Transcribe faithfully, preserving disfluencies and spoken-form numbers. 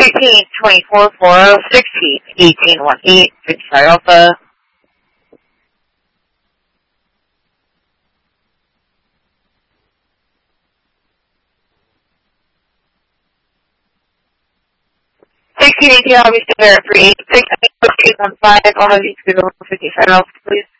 Thirteen twenty-four four oh sixteen eighteen one eight fifty-five Alpha. Sixteen eighteen I'll be there for eight six eight one five. I'll have you to go fifty-five Alpha, please.